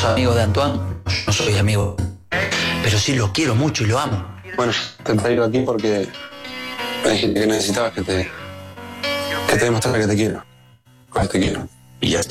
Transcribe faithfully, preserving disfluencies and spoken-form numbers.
sos amigo de Antoine, yo no soy amigo. Pero sí lo quiero mucho y lo amo. Bueno, te he traído aquí porque me dijiste que necesitabas que te, que te demostrara que te quiero. Pues te quiero. Y ya está.